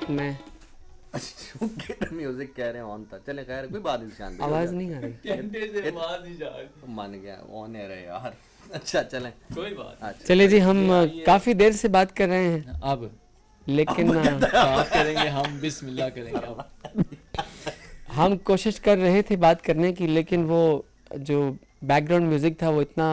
में म्यूजिक कह रहे हैं ऑन था, चले खैर कोई बात नहीं, शांत आवाज नहीं आ रही, कहने से आवाज नहीं जा रही। मान गया ऑन है रहे यार। अच्छा चलें, कोई बात अच्छा चले जी। हम काफी देर से बात कर रहे हैं, अब लेकिन बात करेंगे हम, बिस्मिल्लाह करेंगे अब। हम कोशिश कर रहे थे बात करने की, लेकिन वो जो बैकग्राउंड म्यूजिक था वो इतना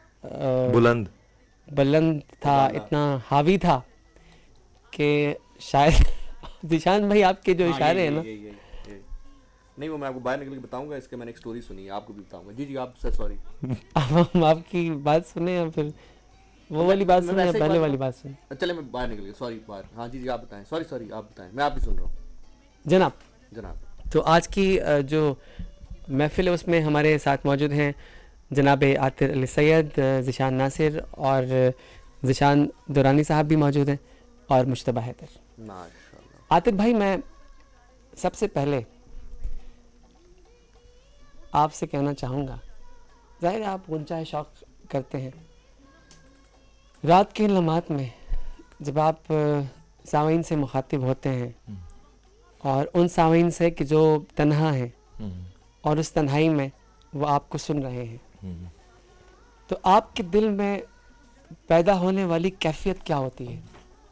बुलंद था, इतना हावी था कि शायद दिशान भाई आपके जो इशारे हैं ना, नहीं वो मैं आपको बाहर निकल के बताऊंगा, इसके मैंने एक स्टोरी सुनी है, आपको भी बताऊंगा। जी जी आप सर सॉरी। अब हम आपकी बात सुने या फिर वो वाली बात सुने या पहले वाली बात सुने? चले मैं बाहर निकल गया, सॉरी बाहर। हाँ जी जी आप बताएं, सॉरी सॉरी आप बताएं, मैं आप भी सुन रहा हूँ जनाब। जनाब तो आज की जो महफिल है उसमें हमारे साथ मौजूद हैं जनाब आतिर अली सैयद, ज़िशान नासिर और ज़िशान दुरानी साहब भी मौजूद हैं, और मुश्तबा हैदर। माशाल्लाह। आतिर भाई, मैं सबसे पहले आपसे कहना चाहूँगा, ज़ाहिर है आप गुंजा शौक़ करते हैं, रात के लम्हात में जब आप सामीन से मुखातिब होते हैं और उन सामीन से कि जो तन्हा हैं और उस तन्हाई में वो आपको सुन रहे हैं, तो आपके दिल में पैदा होने वाली कैफियत क्या होती है?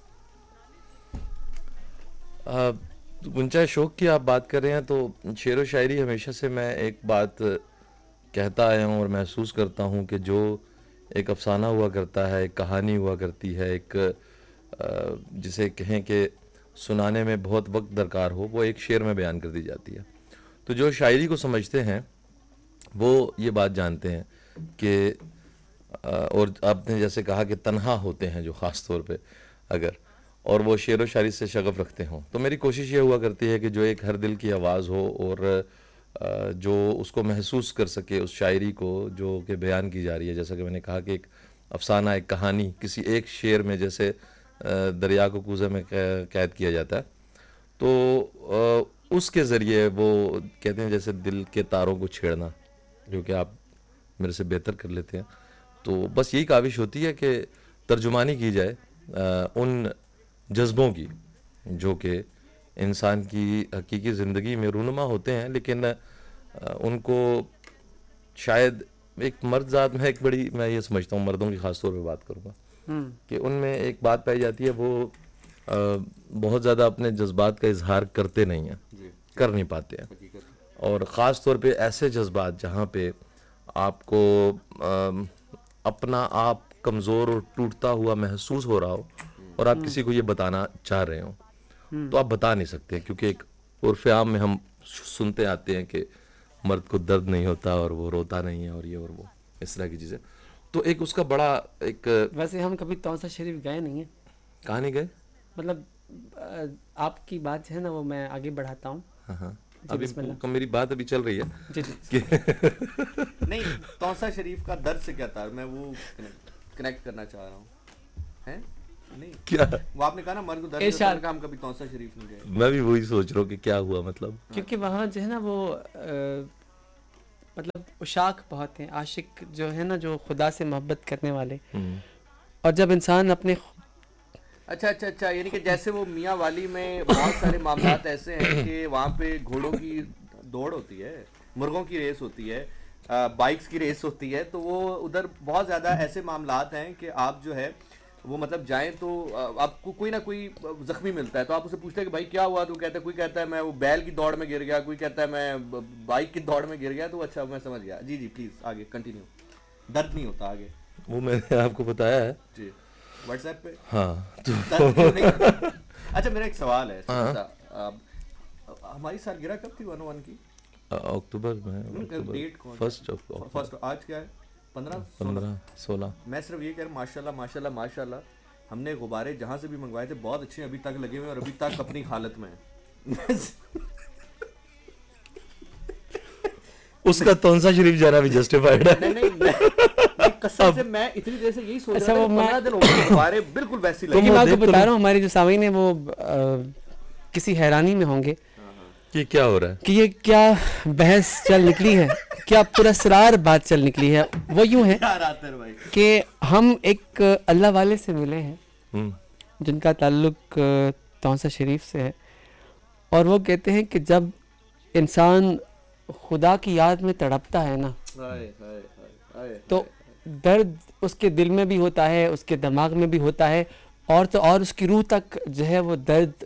गुंजा शौक की आप बात कर रहे हैं तो शेर व शायरी हमेशा से मैं एक बात कहता आया हूँ और महसूस करता हूँ कि जो एक अफसाना हुआ करता है, एक कहानी हुआ करती है, एक जिसे कहें कि सुनाने में बहुत वक्त दरकार हो, वो एक शेर में बयान कर दी जाती है। तो जो शायरी को समझते हैं वो ये बात जानते हैं कि और आपने जैसे कहा कि तन्हा होते हैं जो ख़ास तौर पे अगर, और वो शेर व शायरी से शगफ रखते हों, तो मेरी कोशिश ये हुआ करती है कि जो एक हर दिल की आवाज़ हो और जो उसको महसूस कर सके उस शायरी को जो कि बयान की जा रही है। जैसा कि मैंने कहा कि एक अफसाना, एक कहानी किसी एक शेर में, जैसे दरिया को कूज़े में कैद किया जाता है, तो उसके ज़रिए वो कहते हैं जैसे दिल के तारों को छेड़ना, जो कि आप मेरे से बेहतर कर लेते हैं। तो बस यही काविश होती है कि तर्जुमानी की जाए उन जज्बों की जो कि इंसान की हकीकी ज़िंदगी में रूनुमा होते हैं, लेकिन उनको शायद एक मर्द ज़ात में एक बड़ी, मैं ये समझता हूँ मर्दों की ख़ास तौर पे बात करूँगा कि उनमें एक बात पाई जाती है, वो बहुत ज़्यादा अपने जज्बात का इजहार करते नहीं हैं, कर नहीं पाते हैं, और ख़ास तौर पे ऐसे जज्बात जहाँ पे आपको अपना आप कमज़ोर और टूटता हुआ महसूस हो रहा हो और आप किसी को ये बताना चाह रहे हो, तो आप बता नहीं सकते, क्योंकि एक उर्फ़ आम में हम सुनते आते हैं कि मर्द को दर्द नहीं होता और वो रोता नहीं है और ये और वो इस तरह की चीज़ें। तो एक उसका बड़ा एक, वैसे हम कभी तौसा शरीफ गए नहीं हैं। कहाँ नहीं गए? मतलब आपकी बात है ना, वो मैं आगे बढ़ाता हूँ। हाँ हाँ, अभी मेरी बात अभी चल रही है जी जी। नहीं, तौसा शरीफ का दर्द से क्या था, मैं वो कनेक्ट करना चाह रहा हूँ, हैं? नहीं क्या वो आपने कहा ना मर्द को दर्द होता है, हम कभी तौसा शरीफ नहीं गए। मैं भी वही सोच रहा हूँ कि क्या हुआ, मतलब क्योंकि वहाँ जो है ना वो मतलब उशाक बहुत हैं, आशिक जो है ना, जो खुदा से मोहब्बत करने वाले, और जब इंसान अपने अच्छा, यानी कि जैसे वो मियाँ वाली में बहुत सारे मामलात ऐसे हैं कि वहाँ पे घोड़ों की दौड़ होती है, मुर्गों की रेस होती है, बाइक्स की रेस होती है, तो वो उधर बहुत ज़्यादा ऐसे मामलात हैं कि आप जो है वो मतलब जाएं तो आपको कोई ना कोई जख्मी मिलता है, तो आप उसे पूछते हैं कि भाई क्या हुआ, तो कहता है, कोई कहता है मैं वो बैल की दौड़ में गिर गया, कोई कहता है मैं बाइक की दौड़ में गिर गया, तो अच्छा मैं समझ गया। जी जी प्लीज़ आगे कंटिन्यू, दर्द नहीं होता आगे। वो मैंने आपको बताया है जी व्हाट्सएप पे। हाँ तो अच्छा मेरा एक सवाल है, हमारी सालगिरह कब थी 101 की? अक्टूबर में, डेट कौन? फर्स्ट। आज क्या है? 15-16। मैं सिर्फ ये कह रहा हूँ माशाल्लाह हमने गुब्बारे जहाँ से भी मंगवाए थे बहुत अच्छे अभी तक लगे हुए और अभी तक अपनी हालत में है। उसका तौसा शरीफ जाना भी जस्टिफाइड है। नहीं कसम से मैं इतनी देर से यही सोच रहा था, 15 दिन हो गए गुब्बारे बिल्कुल वैसे लगे। मैं आपको बता रहा हूँ, हमारे जो सामीन है वो किसी हैरानी में होंगे कि क्या हो रहा है, कि ये क्या बहस चल निकली है, क्या पुरस्कार बात चल निकली है। वो यूं है कि हम एक अल्लाह वाले से मिले हैं जिनका ताल्लुक तौसा शरीफ से है, और वो कहते हैं कि जब इंसान खुदा की याद में तड़पता है ना, हाय हाय हाय हाय तो दर्द उसके दिल में भी होता है, उसके दिमाग में भी होता है, और तो और उसकी रूह तक जो है वो दर्द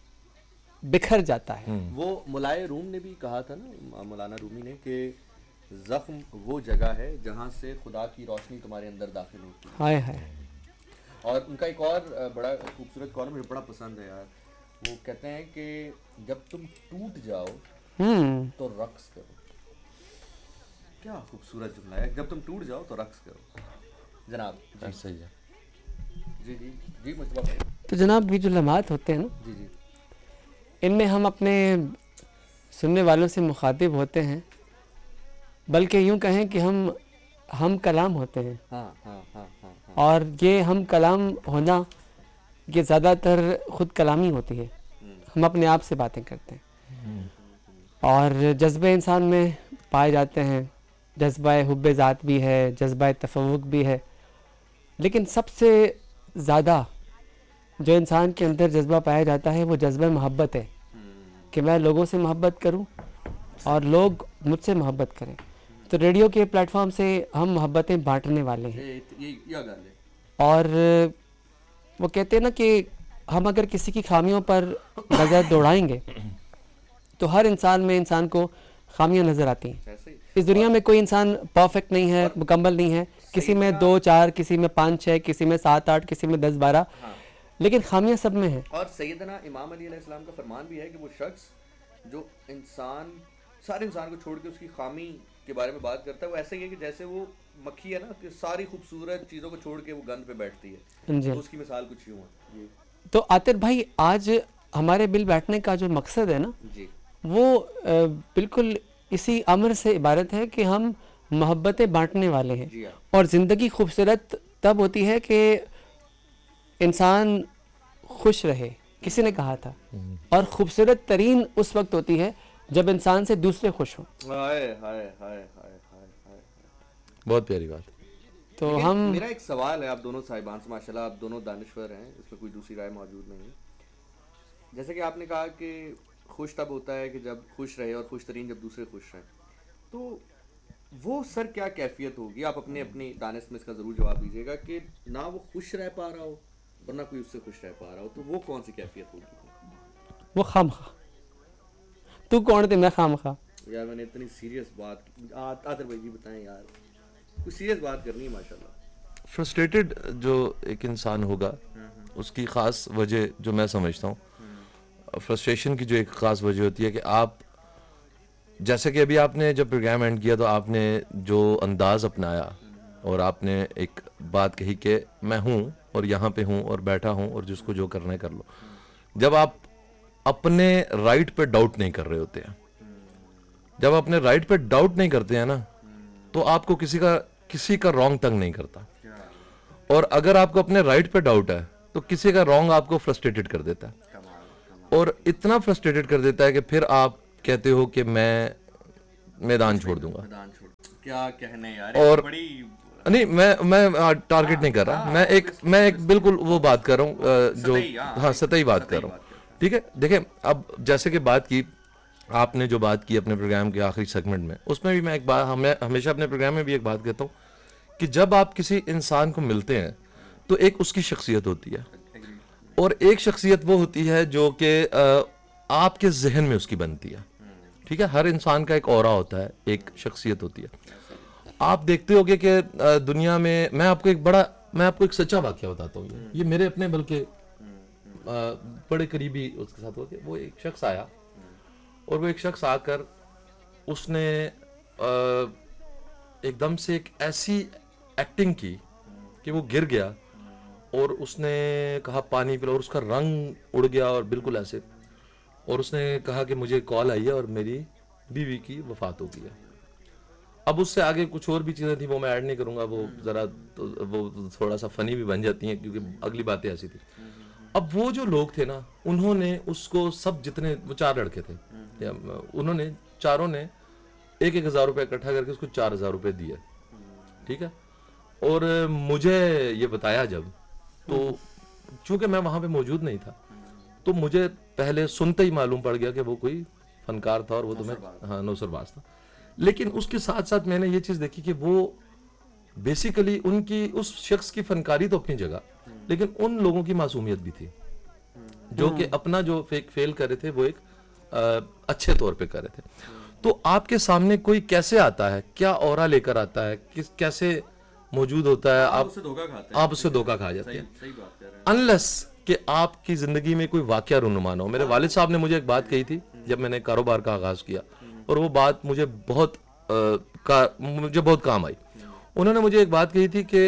बिखर जाता है। वो मुलाय रूम ने भी कहा था ना, मौलाना रूमी ने, कि जख्म वो जगह है जहाँ से खुदा की रोशनी तुम्हारे अंदर दाखिल होती है। हाय हाय। और उनका एक और बड़ा खूबसूरत कॉलम मुझे बड़ा पसंद है यार। वो कहते हैं कि जब तुम टूट जाओ तो रक्स करो। क्या खूबसूरत जुमला है, जब तुम टूट जाओ तो रक्स करो। जनाब जी सही है। जी जी जी मुस्तफा भाई। तो जनाब ये जो लम्हात होते हैं ना, जी जी इनमें हम अपने सुनने वालों से मुखातिब होते हैं, बल्कि यूँ कहें कि हम कलाम होते हैं। हाँ हाँ हाँ हाँ हाँ। और ये हम कलाम होना, ये ज़्यादातर ख़ुद कलामी होती है। हम अपने आप से बातें करते हैं और जज्बे इंसान में पाए जाते हैं। जज्बा हुब्बे ज़ात भी है, जज्बा तफव्वुक भी है, लेकिन सबसे ज़्यादा जो इंसान के अंदर जज्बा पाया जाता है वो जज्बा मोहब्बत है, कि मैं लोगों से मोहब्बत करूं और लोग मुझसे मोहब्बत करें। तो रेडियो के प्लेटफॉर्म से हम मोहब्बतें बांटने वाले हैं। ये गाल है। और वो कहते हैं ना कि हम अगर किसी की खामियों पर नज़र दौड़ाएंगे तो हर इंसान में इंसान को खामियां नज़र आती हैं। ऐसे ही इस दुनिया में कोई इंसान परफेक्ट नहीं है, मुकम्मल नहीं है। किसी में 2-4, किसी में 5-6, किसी में 7-8, किसी में 10-12, लेकिन खामियां सब में हैं। और सैयदना इमाम अली अलैहिस्सलाम का फरमान भी है कि वो शख्स जो इंसान सारे इंसान को छोड़ के उसकी खामी के बारे में बात करता है, वो ऐसे ही है कि जैसे वो मक्खी है ना, कि सारी खूबसूरत चीज़ों को छोड़ के वो गंद पे बैठती है। जी। तो उसकी मिसाल कुछ यूँ है। जी तो आतिर भाई, आज हमारे बिल बैठने का जो मकसद है ना, जी वो बिल्कुल इसी अमर से इबारत है कि हम मोहब्बतें बांटने वाले हैं। जी हाँ। और ज़िंदगी खूबसूरत तब होती है कि इंसान खुश रहे, किसी ने कहा था, और खूबसूरत तरीन उस वक्त होती है जब इंसान से दूसरे खुश हों। हाय हाय हाय हाय हाय हाय। बहुत प्यारी बात। तो लेकिन हम मेरा एक सवाल है आप दोनों साहिबान से, माशाल्लाह आप दोनों दानिश्वर हैं, इसमें कोई दूसरी राय मौजूद नहीं है। जैसे कि आपने कहा कि खुश तब होता है कि जब खुश रहे, और खुश तरीन जब दूसरे खुश हैं, तो वो सर क्या कैफियत होगी? आप अपने अपनी दानिश में इसका ज़रूर जवाब दीजिएगा कि ना वो खुश रह पा रहा हो और ना कोई उससे खुश रह पा रहा हो, तो वो कौन सी कैफियत होगी? वो खामखा। तू कौन थे, मैं खामखा। यार मैंने इतनी सीरियस बात आतर भाई जी बताएं यार, कुछ सीरियस बात करनी है माशाल्लाह। फ्रस्ट्रेटेड जो एक इंसान होगा उसकी ख़ास वजह जो मैं समझता हूँ, फ्रस्ट्रेशन की जो एक ख़ास वजह होती है कि आप, जैसे कि अभी आपने जब प्रोग्राम एंड किया तो आपने जो अंदाज अपनाया और आपने एक बात कही कि मैं हूँ और यहाँ पे हूँ और बैठा हूँ और जिसको जो करना है कर लो। जब आप अपने राइट पे डाउट नहीं कर रहे होते हैं, जब अपने राइट पे डाउट नहीं करते हैं ना, तो आपको किसी का रॉन्ग तंग नहीं करता। और अगर आपको अपने राइट पे डाउट है तो किसी का रॉन्ग आपको फ्रस्ट्रेटेड कर देता है, और इतना फ्रस्ट्रेटेड कर देता है कि फिर आप कहते हो कि मैं मैदान छोड़ दूंगा। मैदान छोड़, क्या कहने यार, और बड़ी नहीं, मैं टारगेट नहीं कर रहा, मैं एक बिल्कुल वो बात कर रहा हूँ जो, हाँ सतही बात कर रहा हूँ। ठीक है, देखें अब जैसे कि बात की आपने, जो बात की अपने प्रोग्राम के आखिरी सेगमेंट में, उसमें भी मैं एक बात, हमेशा अपने प्रोग्राम में भी एक बात कहता हूँ कि जब आप किसी इंसान को मिलते हैं तो एक उसकी शख्सियत होती है, और एक शख्सियत वो होती है जो कि आपके जहन में उसकी बनती है। ठीक है, हर इंसान का एक ऑरा होता है, एक शख्सियत होती है। आप देखते होगे कि दुनिया में, मैं आपको एक सच्चा वाकया बताता हूँ, ये मेरे अपने बल्कि बड़े करीबी उसके साथ हुआ कि वो एक शख्स आया, और वो एक शख्स आकर उसने एकदम से एक ऐसी एक्टिंग की कि वो गिर गया, और उसने कहा पानी पिला, और उसका रंग उड़ गया और बिल्कुल ऐसे, और उसने कहा कि मुझे कॉल आई है और मेरी बीवी की वफात हो गई है। अब उससे आगे कुछ और भी चीज़ें थी, वो मैं ऐड नहीं करूंगा, वो ज़रा तो वो थोड़ा सा फनी भी बन जाती हैं क्योंकि अगली बातें ऐसी थी। अब वो जो लोग थे ना, उन्होंने उसको, सब जितने, वो 4 लड़के थे, उन्होंने चारों ने 1,000 रुपये इकट्ठा करके उसको 4,000 रुपये दिए। ठीक है, और मुझे ये बताया जब, तो चूंकि मैं वहां पे मौजूद नहीं था, तो मुझे पहले सुनते ही मालूम पड़ गया कि वो कोई फनकार था और वो तो मैं हाँ नौसरबाज था। लेकिन उसके साथ साथ मैंने ये चीज़ देखी कि वो बेसिकली उनकी उस शख्स की फनकारी तो अपनी जगह, लेकिन उन लोगों की मासूमियत भी थी जो कि अपना जो फेल कर रहे थे वो एक अच्छे तौर पे कर रहे थे। तो आपके सामने कोई कैसे आता है, क्या ऑरा लेकर आता है, किस कैसे मौजूद होता है, आप उससे धोखा खाते हैं, आप उससे धोखा खा जाते हैं सही बात कर रहे हैं। अनलेस कि आपकी जिंदगी में कोई वाकया रूनुमा हो। मेरे वालिद साहब ने मुझे एक बात कही थी जब मैंने कारोबार का आगाज किया, और वो बात मुझे बहुत काम आई। उन्होंने मुझे एक बात कही थी कि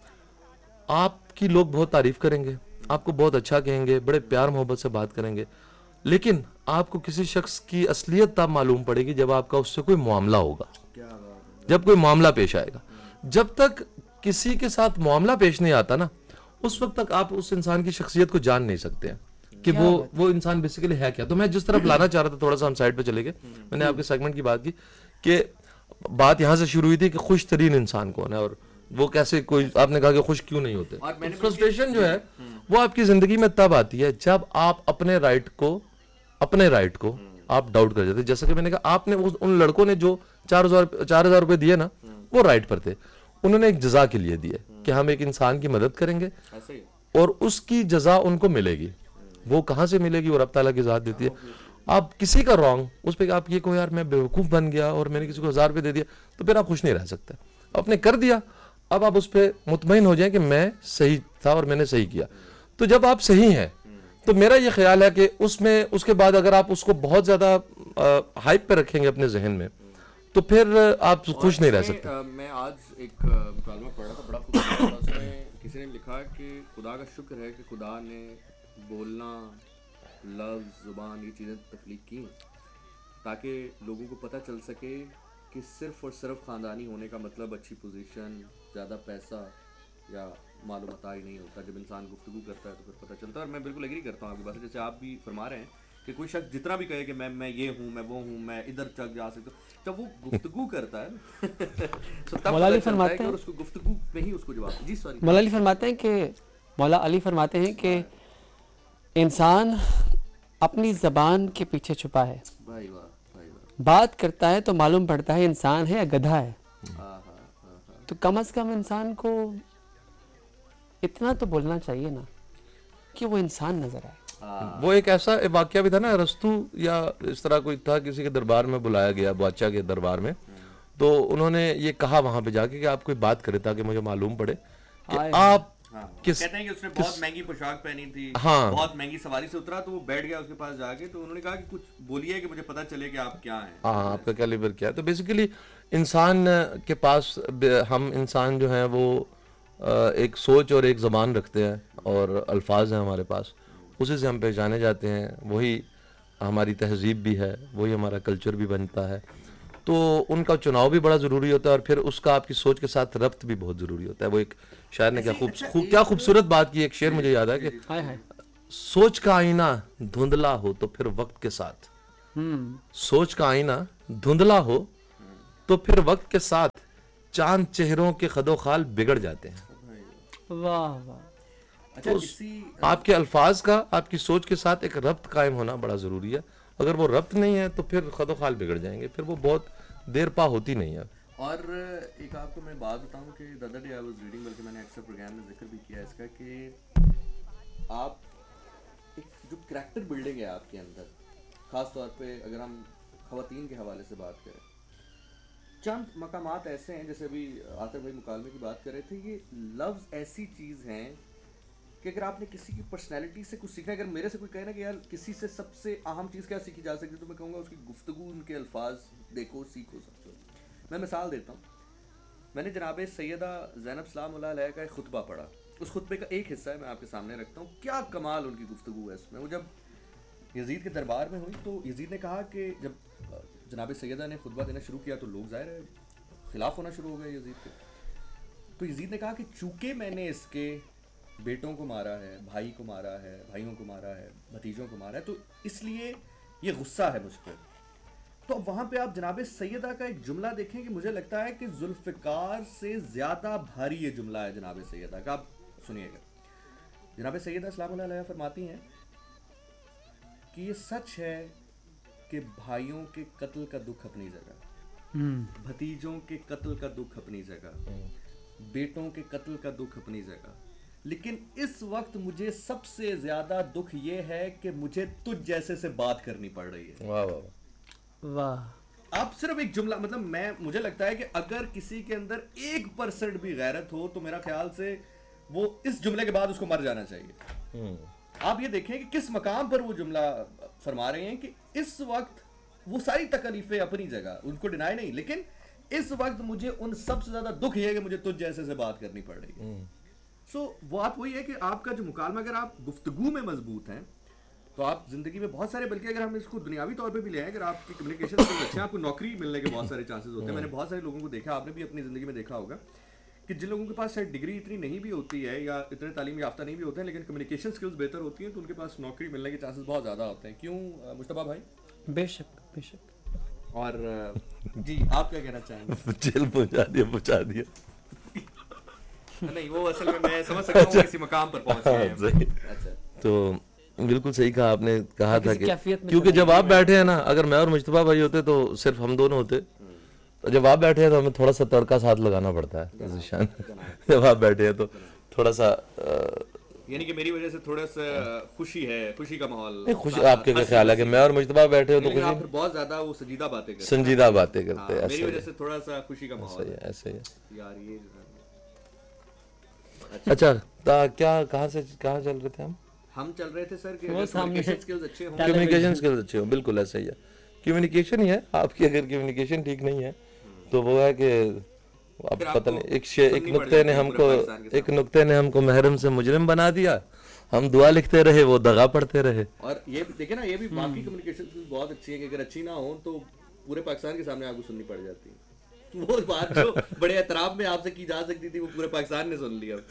आपकी लोग बहुत तारीफ करेंगे, आपको बहुत अच्छा कहेंगे, बड़े प्यार मोहब्बत से बात करेंगे, लेकिन आपको किसी शख्स की असलियत तब मालूम पड़ेगी जब आपका उससे कोई मामला होगा, जब कोई मामला पेश आएगा। जब तक किसी के साथ मामला पेश नहीं आता ना, उस वक्त तक आप उस इंसान की शख्सियत को जान नहीं सकते हैं कि वो इंसान बेसिकली है क्या। तो मैं जिस तरफ लाना चाह रहा था, थोड़ा सा हम साइड पे चले गए, मैंने आपके सेगमेंट की बात की कि बात यहां से शुरू हुई थी कि खुश तरीन इंसान कौन है, और वो कैसे, कोई आपने कहा कि खुश क्यों नहीं होते। फ्रस्ट्रेशन जो है वो आपकी जिंदगी में तब आती है जब आप अपने राइट को आप डाउट कर जाते हैं। जैसा कि मैंने कहा, आपने उन लड़कों ने जो 4,000 रुपए दिए ना, वो राइट पर थे। उन्होंने एक जजा के लिए दिए कि हम एक इंसान की मदद करेंगे और उसकी जजा उनको मिलेगी। वो कहां से मिलेगी और रब ताला की जात देती है। आप किसी का रॉन्ग उस पर आप ये कहो यार मैं बेवकूफ बन गया और मैंने किसी को 1,000 रुपए दे दिया, तो फिर आप खुश नहीं रह सकते। आपने कर दिया, अब आप उस पर मुतमईन हो जाए कि मैं सही था और मैंने सही किया। तो जब आप सही हैं तो मेरा ये ख्याल है कि उसमें उसके बाद अगर आप उसको बहुत ज्यादा हाइप पे रखेंगे अपने जहन में, तो फिर आप खुश नहीं रह सकते। मैं आज एक मुकालमा पढ़ रहा था, बड़ा खूबसूरत था। उसमें किसी ने लिखा कि खुदा का शुक्र है कि खुदा ने बोलना, लफ्ज़, ज़ुबान, ये चीज़ें तख्लीक की ताकि लोगों को पता चल सके कि सिर्फ़ और सिर्फ ख़ानदानी होने का मतलब अच्छी पोजीशन, ज़्यादा पैसा या मालूमात ही नहीं होता। जब इंसान गुफ्तगू करता है तो फिर पता चलता है। और मैं बिल्कुल एग्री करता हूँ आपकी बात से, जैसे आप भी फरमा रहे हैं कि कोई शख्स जितना भी कहे कि मैं ये हूँ, मैं वो हूँ, मैं इधर चल जा सकता हूँ, जब वो गुफ्तगू करता है तो तब पता चलता है कि और उसको गुफ्तगू में ही उसको जवाब। जी सॉरी, मौला अली फरमाते हैं कि इंसान अपनी ज़बान के पीछे छुपा है। भाई वाह, भाई वाह। बात करता है तो मालूम पड़ता है इंसान है या गधा है। हाँ। तो कम से कम इंसान को इतना तो बोलना चाहिए ना कि वो इंसान नजर आए। वो एक ऐसा वाकया भी था ना, रस्तू या इस तरह कोई था, किसी के दरबार में बुलाया गया, बादशाह के दरबार में, तो उन्होंने ये कहा वहां पे जाके कि आप कोई बात करें ताकि मुझे मालूम पड़े कि आप कहते हैं कि उसने बहुत महंगी पोशाक पहनी थी, हाँ, बहुत महंगी सवारी से उतरा, तो वो बैठ गया उसके पास जाके, तो उन्होंने कहा कि कुछ बोलिए कि मुझे पता चले कि आप क्या हैं। हाँ, आपका कैलिबर क्या है। तो बेसिकली इंसान के पास हम इंसान जो हैं वो एक सोच और एक ज़बान रखते हैं और अल्फाज हैं हमारे पास, उसी से हम पहचाने जाते हैं। वही हमारी तहजीब भी है, वही हमारा कल्चर भी बनता है। तो उनका चुनाव भी बड़ा ज़रूरी होता है और फिर उसका आपकी सोच के साथ रब्त भी बहुत ज़रूरी होता है। वो एक शायर ने क्या खूबसूरत बात की। एक शेर मुझे याद है कि सोच का आईना धुंधला हो तो फिर वक्त के साथ, सोच का आईना धुंधला हो तो फिर वक्त के साथ चांद चेहरों के खदो खाल बिगड़ जाते हैं। वाह वाह। अच्छा, तो आपके अल्फाज का आपकी सोच के साथ एक रब्त कायम होना बड़ा ज़रूरी है। अगर वो रब्त नहीं है तो फिर खदो खाल बिगड़ जाएंगे, फिर वो बहुत देर पा होती नहीं है। और एक आपको मैं बात बताऊं कि the other day I was reading, बल्कि मैंने अक्सर प्रोग्राम में जिक्र भी किया इसका, कि आप एक जो करैक्टर बिल्डिंग है आपके अंदर, ख़ास तौर पे अगर हम ख़वातीन के हवाले से बात करें, चंद मकामात ऐसे हैं, जैसे अभी आतिफ भाई मुकालमे की बात कर रहे थे, ये लफ्ज़ ऐसी चीज़ हैं कि अगर आपने किसी की पर्सनैलिटी से कुछ सीखना, अगर मेरे से कोई कहे ना कि यार किसी से सबसे अहम चीज़ क्या सीखी जा सकती है, तो मैं कहूँगा उसकी गुफ्तगू, उनके अल्फाज देखो, सीखो, समझो। मैं मिसाल देता हूँ, मैंने जनाब सैयदा ज़ैनब सलाम अलैहा का एक खुतबा पढ़ा, उस खुतबे का एक हिस्सा है मैं आपके सामने रखता हूँ। क्या कमाल उनकी गुफ्तगू है इसमें। वो जब यजीद के दरबार में हुई तो यजीद ने कहा कि जब जनाब सैयदा ने खुतबा देना शुरू किया तो लोग ज़ाहिर है खिलाफ होना शुरू हो गए यजीद के। तो यजीद ने कहा कि चूँकि मैंने इसके बेटों को मारा है, भाई को मारा है, भाइयों को मारा है, भतीजों को मारा है, तो इसलिए ये गुस्सा है मुझ पर। तो वहाँ पे आप जनाब सैयदा का एक जुमला देखें कि मुझे लगता है कि जुल्फ़िकार से ज़्यादा भारी ये जुमला है जनाब सैयदा का। आप सुनिएगा, जनाब सैयदा सलाम अलैहा फरमाती हैं कि ये सच है कि भाइयों के कत्ल का दुख अपनी जगह, भतीजों के कत्ल का दुख अपनी जगह, बेटों के कत्ल का दुख अपनी जगह, लेकिन इस वक्त मुझे सबसे ज्यादा दुख ये है कि मुझे तुझ जैसे से बात करनी पड़ रही है। वाह वाह वाह। आप सिर्फ एक जुमला, मतलब मुझे लगता है कि अगर किसी के अंदर 1% भी गैरत हो तो मेरा ख्याल से वो इस जुमले के बाद उसको मर जाना चाहिए। आप ये देखें कि किस मकाम पर वो जुमला फरमा रहे हैं कि इस वक्त वो सारी तकलीफें अपनी जगह, उनको डिनाई नहीं, लेकिन इस वक्त मुझे उन सबसे ज्यादा दुख ये है कि मुझे तुझ जैसे से बात करनी पड़ रही है। सो बात वही है कि आपका जो मुकालमा, अगर आप गुफ्तगू में मजबूत हैं तो आप जिंदगी में बहुत सारे, बल्कि अगर हम इसको दुनियावी तौर पे भी ले आए, अगर आपकी कम्युनिकेशन स्किल्स अच्छे हैं, आपको नौकरी मिलने के बहुत सारे चांसेस होते हैं। मैंने बहुत सारे लोगों को देखा, आपने भी अपनी जिंदगी में देखा होगा कि जिन लोगों के पास शायद डिग्री इतनी नहीं भी होती है या इतने तालीम याफ्ता नहीं भी होते हैं, लेकिन कम्युनिकेशन स्किल्स बेहतर होती हैं, तो उनके पास नौकरी मिलने के चांसेस बहुत ज़्यादा होते हैं। क्यों मुश्तबा भाई? बेशक बेशक। और जी आप क्या कहना चाहेंगे? जेल पहुंचा दिया नहीं, वो असल में मैं समझ सकता हूँ किसी मकाम पर पहुंच गए हैं। सही। अच्छा, तो बिल्कुल सही कहा आपने, कहा था कि कैफियत में क्योंकि जब आप बैठे हैं ना, अगर मैं और मुश्तबा भाई होते तो सिर्फ हम दोनों होते, तो जब आप बैठे हैं तो हमें थोड़ा सा तड़का साथ लगाना पड़ता है ज़ीशान। जब आप बैठे हैं तो थोड़ा सा यानी कि मेरी वजह से थोड़ा सा खुशी है, खुशी का माहौल। नहीं, खुशी आपके क्या ख्याल है कि मैं और मुश्तबा बैठे हो तो लेकिन आप खुशी, फिर बहुत ज्यादा वो संजीदा बातें करते हैं। संजीदा बातें करते हैं। हाँ, मेरी ऐसे वजह ही से थोड़ा सा खुशी का माहौल है। ऐसे ही यार ये अच्छा कहाँ चल रहे थे हम चल रहे थे सर कि वो अगर सामने कम्युनिकेशन स्किल्स अच्छे हों, कम्युनिकेशन स्किल्स अच्छे हो, बिल्कुल ऐसा ही है। कम्युनिकेशन ही है आपकी, अगर कम्युनिकेशन ठीक नहीं है तो वो है कि अब फिर पता आपको नहीं एक सुननी नुक्ते पड़ ने जाती है हमको पूरे पाकिस्तान के एक नुक्ते ने हमको महरम से मुजरिम बना दिया, हम दुआ लिखते रहे, वो दगा पढ़ते रहे। और ये देखिए ना, ये भी बाकी कम्युनिकेशन स्किल्स बहुत अच्छी है कि अगर अच्छी ना हो तो पूरे पाकिस्तान के सामने आपको सुननी पड़ जाती है। वो बात जो बड़े एतराब में आपसे की जा सकती थी वो पूरे पाकिस्तान ने सुन लिया।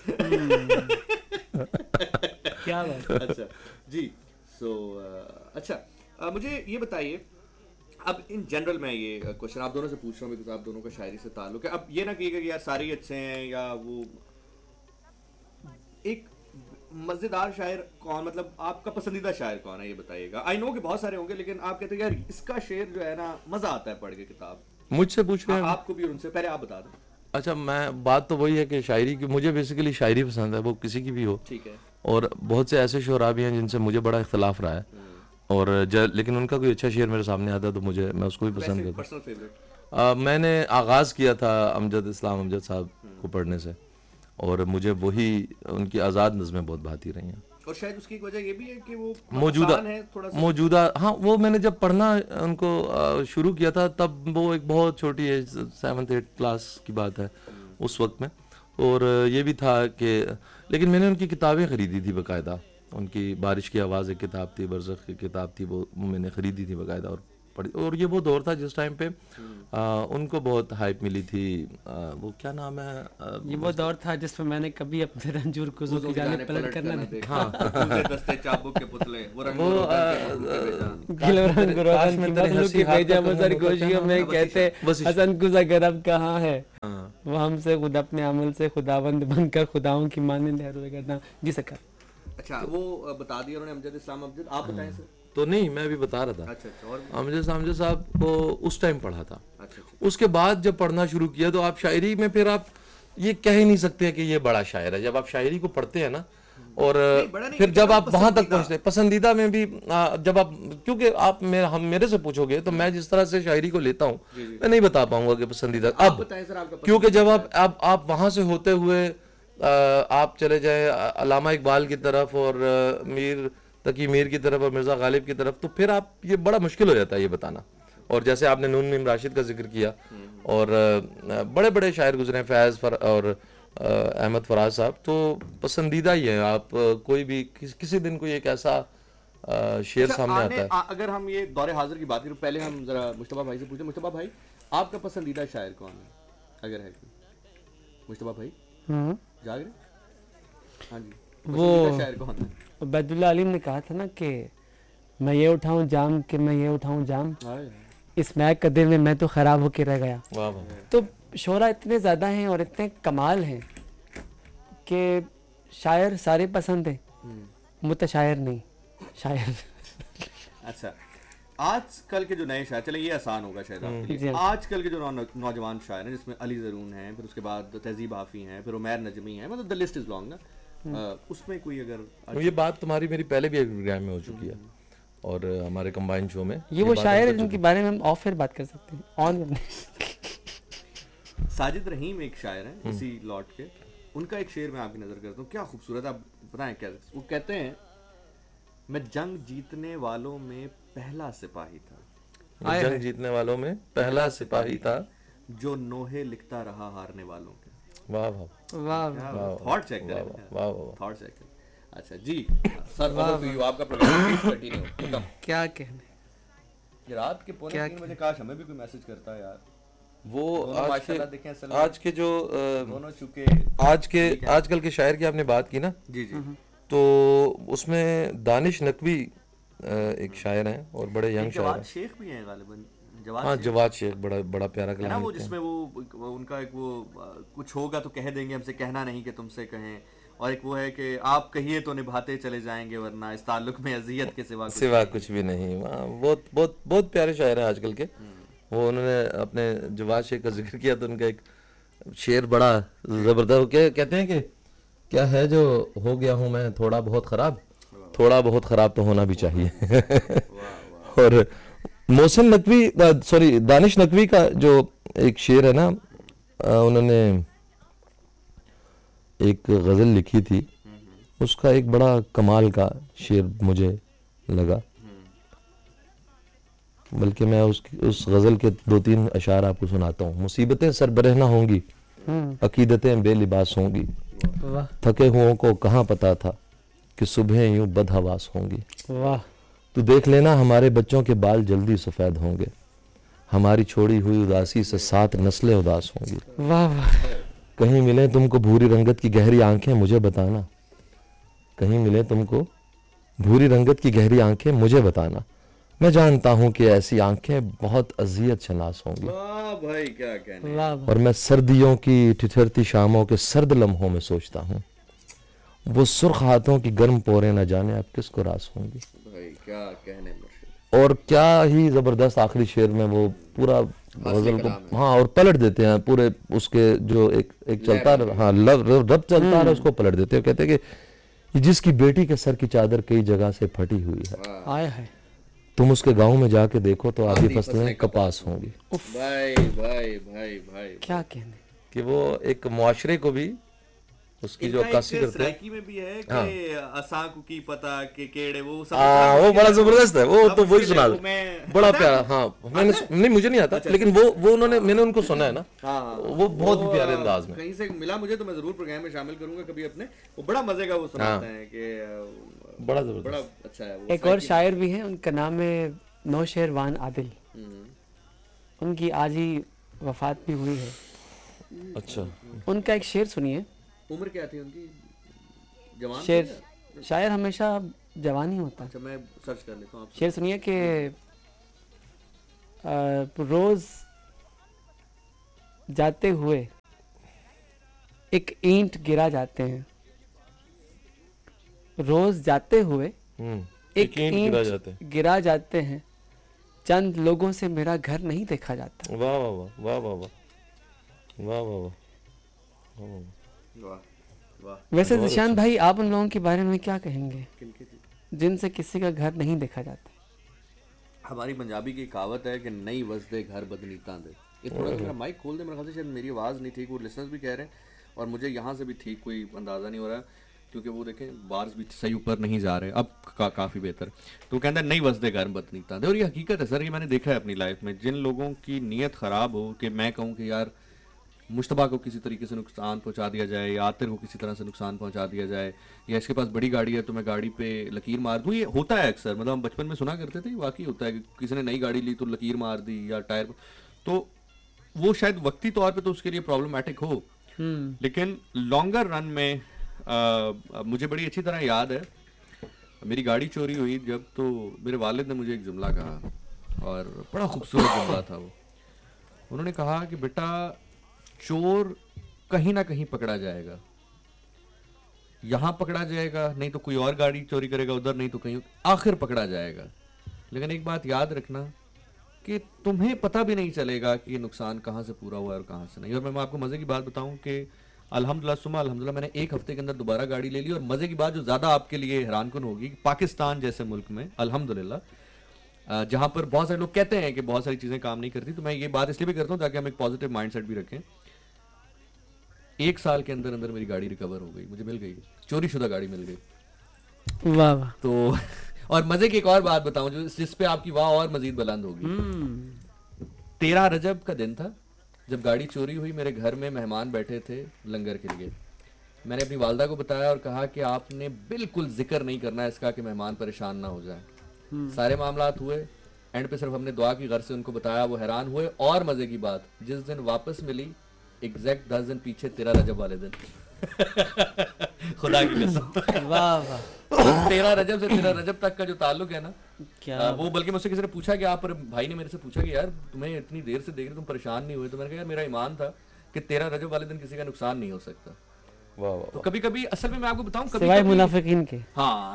क्या बात। अच्छा जी, सो अच्छा मुझे ये बताइए, अब इन जनरल मैं ये क्वेश्चन आप दोनों से पूछ रहा हूँ बिकॉज आप दोनों का शायरी से ताल्लुक है। अब ये ना कहिएगा कि यार सारे ही अच्छे हैं या वो, एक मजेदार शायर कौन, मतलब आपका पसंदीदा शायर कौन है ये बताइएगा। आई नो कि बहुत सारे होंगे, लेकिन आप कहते हैं यार इसका शेर जो है ना मजा आता है पढ़ के किताब। मुझसे पूछ रहे हैं आपको भी और उनसे, पहले आप बता दें। अच्छा, मैं बात तो वही है कि शायरी की, मुझे बेसिकली शायरी पसंद है, वो किसी की भी हो। ठीक है। और बहुत से ऐसे शुरा भी हैं जिनसे मुझे बड़ा इख्तलाफ रहा है, और लेकिन उनका कोई अच्छा शेर मेरे सामने आता तो मैं उसको भी पसंद करता पर्सनल फेवरेट? हूँ। मैंने आगाज़ किया था इस्लाम अमजद साहब को पढ़ने से, और मुझे वही उनकी आज़ाद नज़में बहुत भाती रही हैं। और शायद उसकी एक वजह ये भी है कि वो आसान है थोड़ा सा। मौजूदा हाँ, वो मैंने जब पढ़ना उनको शुरू किया था तब वो एक बहुत छोटी एज 7th 8th क्लास की बात है उस वक्त में। और ये भी था कि लेकिन मैंने उनकी किताबें ख़रीदी थी बाकायदा, उनकी बारिश की आवाज़ एक किताब थी, बरज़ख की किताब थी, वो मैंने ख़रीदी थी बाकायदा और पढ़ी। और ये वो दौर था जिस टाइम पे उनको बहुत हाइप मिली थी। वो क्या नाम है, ये वो दौर था जिसमें मैंने कभी अपने रंजूर कुज़ो की जाने पलट करना नहीं। हाँ, दस्ते चाबुक के पुतले, वो रंग गिलोरन गुरोरन की मखलूक की बेजा मसर गोशियों में कहते हसन कुज़ा गरब कहाँ है, वो हमसे खुद अपने अमल से खुदाबंद बनकर खुदाओं की मानिंद है रोए करना। जी सका। अच्छा, वो बता दिया उन्होंने अमजद इस्लाम अमजद, आप बताएं सर। तो नहीं, मैं भी बता रहा था। अच्छा, और अमजद साहब को उस टाइम पढ़ा था। अच्छा, उसके बाद जब पढ़ना शुरू किया तो आप शायरी में फिर आप ये कह ही नहीं सकते कि ये बड़ा शायर है। जब आप शायरी को पढ़ते हैं ना, और फिर जब आप वहां तक पहुंचते हैं, पसंदीदा में भी जब आप, क्योंकि आप मेरे से पूछोगे तो मैं जिस तरह से शायरी को लेता हूँ मैं नहीं बता पाऊंगा कि पसंदीदा अब, क्योंकि जब आप वहां से होते हुए आप चले जाए अल्लामा इकबाल की तरफ और मीर तकी मीर की तरफ और मिर्जा गालिब की तरफ, तो फिर आप ये बड़ा मुश्किल हो जाता है ये बताना। और जैसे आपने नून मीम राशिद का जिक्र किया, और बड़े बड़े शायर गुजरे, फैज़ और अहमद फराज साहब, तो पसंदीदा ही है। आप कोई भी किसी दिन कोई एक ऐसा शेर सामने आता है। अगर हम ये दौरे हाजिर की बात करें, पहले हम जरा मुश्तबा भाई से पूछें। मुश्तबा भाई, आपका पसंदीदा शायर कौन है, अगर है कोई? मुश्तबा भाई जाग रहे? हाँ जी, वो शायर कौन है? उबैदुल्लाह अलीम ने कहा था ना कि मैं ये उठाऊं जाम कि मैं ये उठाऊं जाम, इस महक कदर में मैं तो ख़राब होके रह गया। वाह वाह। तो शोरा इतने ज़्यादा हैं और इतने कमाल हैं कि शायर सारे पसंद हैं, मुतशायर नहीं, शायर। अच्छा, आजकल के जो नए शायर, चले ये आसान होगा शायद आपके जी लिए, हाँ। आजकल के जो नौजवान शायर हैं जिसमें अली ज़रून हैं, फिर उसके बाद तहजीब आफी हैं, फिर उमैर नजमी हैं, मतलब द लिस्ट इज लॉन्ग ना, उसमें कोई अगर ये बात तुम्हारी मेरी पहले भी एक प्रोग्राम में हो चुकी है और हमारे कंबाइन शो में ये वो बात शायर है हम कर जिनके बारे में हम ऑफ एयर बात कर सकते हैं, ऑन साजिद रहीम एक शायर हैं इसी लॉट के, उनका एक शेर मैं आपकी नजर करता हूँ, क्या खूबसूरत, आप बताएं क्या वो कहते हैं, मैं जंग जीतने वालों में पहला सिपाही था, चुके। आए जंग हैं। जीतने वालों में पहला सिपाही था। जो नोहे लिखता रहा हारने वालों के। वाह वाह वाह वाह। थॉट चेक वाह करें, वाह वाह। थॉट चेक करें। अच्छा जी सर, ओवर टू यू, आपका प्रोग्राम प्लीज कंटिन्यू। क्या कहने, ये रात के पौने क्या 3 बजे काश हमें भी कोई मैसेज करता है यार, वो दोनों माशाल्लाह देखें असल में, आज के जो दोनों चुके आजकल के शायर की आपने बात की ना, जी जी, तो उसमें दानिश नकवी एक शायर हैं और बड़े यंग शायर जवाद हैं। शेख भी हैं गालिबन, जवाद हाँ, शेख जवाद शेख बड़ा बड़ा प्यारा है ना, कलाम वो लिखते हैं। जिसमें वो उनका एक वो कुछ होगा तो कह देंगे, हमसे कहना नहीं कि तुमसे कहें, और एक वो है कि आप कहिए तो निभाते चले जाएंगे वरना इस ताल्लुक में अजियत के सिवा सिवा कुछ भी नहीं। हाँ, बहुत बहुत बहुत प्यारे शायर हैं आजकल के। वो उन्होंने अपने जवाद शेख का जिक्र किया तो उनका एक शेर बड़ा जबरदस्त, क्या कहते हैं कि क्या है जो हो गया हूँ मैं थोड़ा बहुत खराब तो होना भी चाहिए। और मोहसिन नकवी, सॉरी दानिश नकवी का जो एक शेर है ना, उन्होंने एक गज़ल लिखी थी, उसका एक बड़ा कमाल का शेर मुझे लगा, बल्कि मैं उस गज़ल के 2-3 अशार आपको सुनाता हूँ। मुसीबतें सरबरहना होंगी, अकीदतें बेलिबास होंगी, वाह थके हुओं को कहाँ पता था कि सुबह यूं बदहवास होंगी। वाह। तो देख लेना हमारे बच्चों के बाल जल्दी सफ़ेद होंगे, हमारी छोड़ी हुई उदासी से 7 नस्लें उदास होंगी। वाह वाह। कहीं मिले तुमको भूरी रंगत की गहरी आंखें मुझे बताना, कहीं मिले तुमको भूरी रंगत की गहरी आंखें मुझे बताना, मैं जानता हूँ कि ऐसी आंखें बहुत अजियत शनास होंगी। वाह भाई क्या कहने, वाह वाह। और मैं सर्दियों की ठिठुरती शामों के सर्द लम्हों में सोचता हूँ, वो सुर्ख हाथों की गर्म पोरें न जाने अब किसको रास होंगी। भाई क्या कहने मुर्शिद, और क्या ही जबरदस्त आखिरी शेर में वो पूरा गजल कलाम को, हाँ, और पलट देते हैं पूरे उसके जो एक चलता हाँ रब चलता है उसको पलट देते हैं। कहते हैं कि ये जिसकी बेटी के सर की चादर कई जगह से फटी हुई है, आए है। तुम उसके गांव में जाके देखो तो आधी फसलें कपास होंगी। भाई भाई भाई भाई, क्या कहने, कि वो एक मुआशरे को भी उसकी जो अक्कासी करते हैं। सराइकी में भी है कि असाकू की पता के केड़े वो सब, वो बड़ा जबरदस्त है, वो तो वही सुना वो मैं बड़ा प्यारा। हाँ, मैंने नहीं, मुझे नहीं आता, लेकिन वो उन्होंने मैंने उनको सुना है ना, हाँ, वो बहुत ही प्यारे अंदाज में। कहीं से मिला मुझे तो मैं जरूर प्रोग्राम में शामिल करूंगा कभी अपने, वो बड़ा मजे का वो सुनाते हैं कि बड़ा जबरदस्त। बड़ा अच्छा है वो। एक और शायर भी हैं, उनका नाम है नौशेरवान आदिल, उनकी आज ही वफात भी हुई है। अच्छा, उनका एक शेर सुनिए। उम्र क्या थी उनकी, जवान शेर, थी या? शायर हमेशा जवान ही होता है। अच्छा मैं सर्च कर लेता हूँ आप। शेर सुनिए कि रोज जाते हुए एक ईंट गिरा जाते हैं, रोज जाते हुए एक ईंट गिरा जाते हैं, चंद लोगों से मेरा घर नहीं देखा जाता। वाह वाह वाह वाह वाह वाह वाह वाह। वाह वाह, वैसे निशान भाई, आप उन लोगों के बारे में क्या कहेंगे किनके थी? जिनसे किसी का घर नहीं देखा जाता? हमारी पंजाबी की कहावत है कि नई वजदे घर बदनीता दे। ये थोड़ा सा मेरा माइक खोल दे, मेरे ख्याल से शायद मेरी आवाज़ नहीं ठीक, वो लिसनर्स भी कह रहे हैं और मुझे यहाँ से भी ठीक कोई अंदाज़ा नहीं हो रहा है, क्योंकि वो देखें बार्स भी सही ऊपर नहीं जा रहे, अब काफ़ी बेहतर। तो वो कहता है नई वजदे घर बदनीता दे, और ये हकीकत है सर, ये मैंने देखा है अपनी लाइफ में। जिन लोगों की नीयत ख़राब हो कि मैं कहूँ कि यार मुश्तबा को किसी तरीके से नुकसान पहुंचा दिया जाए या आतिर को किसी तरह से नुकसान पहुंचा दिया जाए, या इसके पास बड़ी गाड़ी है तो मैं गाड़ी पे लकीर मार दूं, ये होता है अक्सर। मतलब हम बचपन में सुना करते थे, वाकई होता है कि किसी ने नई गाड़ी ली तो लकीर मार दी या टायर, तो वो शायद वक्ती तौर पे तो उसके लिए प्रॉब्लमेटिक हो, लेकिन लॉन्गर रन में मुझे बड़ी अच्छी तरह याद है, मेरी गाड़ी चोरी हुई जब, तो मेरे वालिद ने मुझे एक जुमला कहा और बड़ा खूबसूरत जुमला था वो। उन्होंने कहा कि बेटा चोर कहीं ना कहीं पकड़ा जाएगा, यहाँ पकड़ा जाएगा, नहीं तो कोई और गाड़ी चोरी करेगा उधर, नहीं तो कहीं, आखिर पकड़ा जाएगा। लेकिन एक बात याद रखना कि तुम्हें पता भी नहीं चलेगा कि ये नुकसान कहाँ से पूरा हुआ है और कहाँ से नहीं। और मैं आपको मजे की बात बताऊं कि अल्हम्दुलिल्लाह सुमा अल्हम्दुलिल्लाह मैंने एक हफ्ते के अंदर दोबारा गाड़ी ले ली। और मजे की बात जो ज्यादा आपके लिए हैरानकुन होगी, पाकिस्तान जैसे मुल्क में अल्हम्दुलिल्लाह जहां पर बहुत सारे लोग कहते हैं कि बहुत सारी चीजें काम नहीं करती, तो मैं ये बात इसलिए भी करता हूँ ताकि हम एक पॉजिटिव माइंडसेट भी रखें। 1 साल के अंदर अंदर मेरी गाड़ी रिकवर हो गई, मुझे मिल गई, चोरी शुदा गाड़ी मिल गई। वाह वाह। तो और मजे की एक और बात बताऊं जो जिस पे आपकी वाह और मजीद बुलंद होगी। 13 रजब का दिन था जब गाड़ी चोरी हुई। मेरे घर में मेहमान बैठे थे लंगर के लिए। मैंने अपनी वालदा को बताया और कहा कि आपने बिल्कुल जिक्र नहीं करना है इसका कि मेहमान परेशान ना हो जाए। सारे मामलात हुए, एंड पे सिर्फ हमने दुआ की घर से उनको बताया, वो हैरान हुए। और मजे की बात, जिस दिन वापस मिली एग्जैक्ट 10 दिन पीछे 13 रजब वाले दिन खुदा की कसम। वाह वाह। 13 रजब से 13 रजब तक का जो ताल्लुक है ना, क्या वो बल्कि मुझसे किसी ने पूछा कि आप, भाई ने मेरे से पूछा कि यार तुम्हें इतनी देर से देख रहे तुम परेशान नहीं हुए? तो मैंने कहा यार मेरा ईमान था कि 13 रजब वाले दिन किसी का नुकसान नहीं हो सकता। वाह वाह तो कभी कभी असल में मैं आपको बताऊं, कभी सिवाय कभी मुनाफिकीन के। हाँ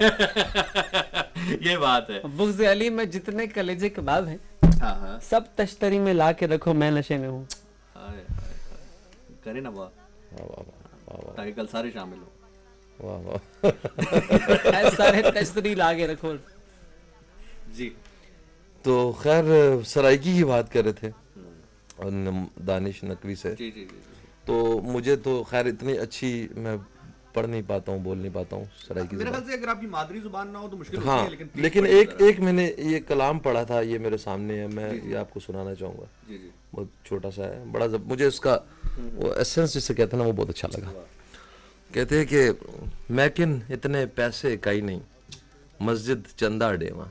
ये बात है। बुग़्ज़ अली में जितने कलेजे कबाब हैं हाँ हाँ सब तश्तरी में ला के रखो, मैं नशे में हूँ। हाय, करे ना वाह वाह वाह वाह वाह ताकि कल सारे शामिल हो। वाह वाह। ऐसे सारे तश्तरी ला के रखो। जी तो खैर सराइकी की बात कर रहे थे और दानिश नकवी से। जी जी जी, जी। तो मुझे तो खैर इतनी अच्छी मैं पढ़ नहीं पाता हूँ, बोल नहीं पाता हूँ सराइकी मेरे ज़बान। ख्याल से अगर आपकी मादरी जुबान ना हो तो मुश्किल होती हाँ है, लेकिन please लेकिन पढ़िए एक जरा। एक मैंने ये कलाम पढ़ा था, ये मेरे सामने है, मैं ये आपको सुनाना चाहूँगा। जी जी बहुत छोटा सा है, बड़ा मुझे उसका वो एसेंस जिसे कहते हैं ना वो बहुत अच्छा लगा। कहते हैं कि मैकिन इतने पैसे कई नहीं, मस्जिद चंदा डेवा।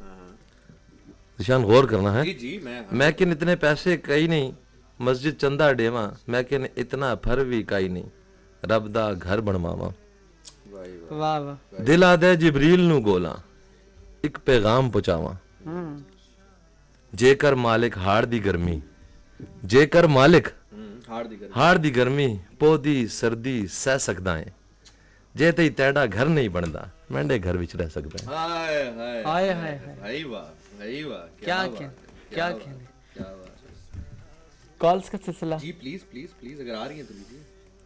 निशान गौर करना है। जी जी मैं मैकिन इतने पैसे कई नहीं, मस्जिद चंदा डेवा। मैकिन इतना फर भी कई नहीं, रब दा घर बनवावा। वाह वाह। दिल आदे जिबरील नु गोला, एक पैगाम पहुंचावा। जेकर मालिक हाड़ दी गर्मी, जेकर मालिक हाड़ दी गर्मी पौधी सर्दी सह सकदा है। जे तई तेड़ा घर नहीं बनदा, मैंडे घर विच रह सकदा है। हाय हाय हाय हाय हाय। भाई वाह भाई वाह, क्या बात क्या है, क्या बात कहने। है, क्या बात है। कॉल्स का सिलसिला। जी प्लीज प्लीज प्लीज अगर आ रही हैं तो लीजिए।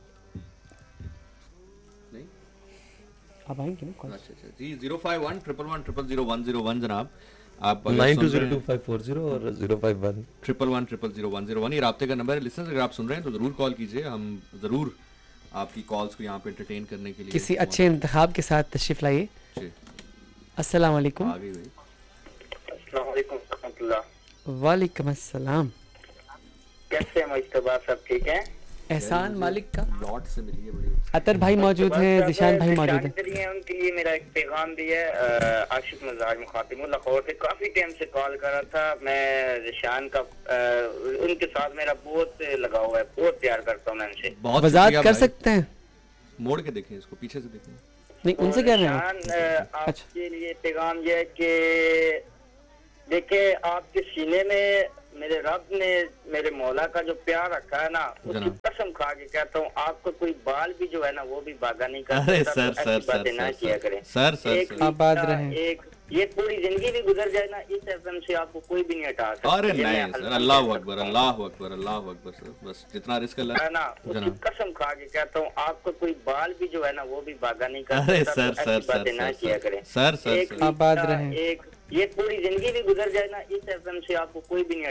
नहीं अब आएंगे ना कॉल। अच्छा अच्छा जी 051 111 000 जनाब। आप 92022540 और 051 111 ये राब्ते का नंबर है। लिसनर्स अगर आप सुन रहे हैं तो जरूर कॉल कीजिए, हम जरूर आपकी कॉल्स को यहाँ पे एंटरटेन करने के लिए किसी अच्छे इंतखाब के साथ तशरीफ लाइए। जी, अस्सलाम वालेकुम। आ गई भाई। अस्सलाम वालेकुम रहमतुल्लाह। वालेकुम अस्सलाम। कैसे हैं मुश्तबा, सब ठीक हैं? एहसान मालिक का। लॉट से मिली है बड़ी। अतर भाई मौजूद हैं, जिशान भाई मौजूद हैं। हैं उनके लिए मेरा एक पैगाम भी है। आशिक मज़ार मुखातिब लाहौर से काफी टाइम से कॉल कर रहा था मैं। जिशान का उनके साथ मेरा बहुत लगाव है, बहुत प्यार करता हूँ मैं उनसे। बहुत वजाहत शुक्रिया कर भाई। सकते हैं? मोड़ के देखें इसको, पीछे से देखें। नहीं उनसे कह रहे हैं। जिशान, आपके लिए पैगाम ये है कि देखिए आपके सीने में मेरे रब ने मेरे मौला का जो प्यार रखा है ना, उसकी जनाब। कसम खा के कहता हूँ आपको कोई बाल भी जो है ना वो भी बागा नहीं कर अरे सकता। सर तो सर ऐसी बातें ना सर किया करें। सर सर एक सर आबाद रिश्ता, रहें। एक ये पूरी जिंदगी भी गुजर जाए ना, इस एफएम से आपको कोई भी नहीं हटा सकता। अरे ये नहीं मैं सर, हल्का अल्लाह कह अकबर अल्लाह अकबर अल्लाह अकबर सर, बस जितना रिस्क सकता अल्लाह। है ना, उसकी जनाब। कसम खा के कहता हूँ आपको कोई बाल भी जो है ना वो भी बागा नहीं कर अरे सकता। सर तो सर ऐसी बातें ना सर किया करें। सर सर एक सर रिश्ता, आबाद रहें। एक ये पूरी जिंदगी भी गुजर जाए ना, इस एफएम से आपको कोई भी नहीं